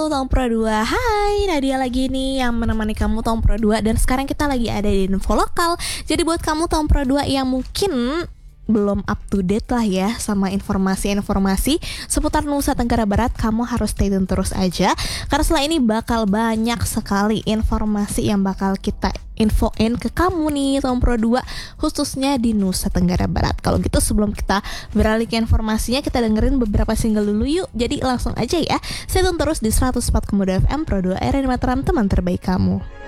Tom Pro 2. Hai, Nadia lagi nih yang menemani kamu Tom Pro 2. Dan sekarang kita lagi ada di info lokal. Jadi buat kamu Tom Pro 2 yang mungkin belum up to date lah ya sama informasi-informasi seputar Nusa Tenggara Barat, kamu harus stay tune terus aja. Karena setelah ini bakal banyak sekali informasi yang bakal kita infoin ke kamu nih Tom Pro 2, khususnya di Nusa Tenggara Barat. Kalau gitu sebelum kita beralih ke informasinya, kita dengerin beberapa single dulu yuk. Jadi langsung aja ya, stay tune terus di 104,2 FM Pro 2 RRI Mataram, teman terbaik kamu.